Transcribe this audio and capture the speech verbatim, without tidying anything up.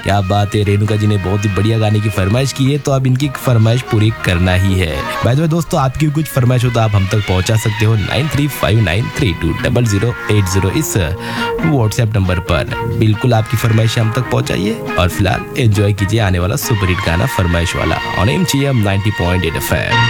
क्या बात है, रेणुका जी ने बहुत ही बढ़िया गाने की फरमाइश की है, तो अब इनकी फरमाइश पूरी करना ही है। बाय द वे दोस्तों, आपकी कुछ फरमाइश हो तो आप हम तक पहुंचा सकते हो nine three five nine three to double zero eight zero इस व्हाट्सएप नंबर पर। बिल्कुल आपकी फरमाइश हम तक पहुंचाइए और फिलहाल एंजॉय कीजिए आने वाला सुपर हिट गाना फरमाइश वाला ऑन एम ची M ninety point eight F M.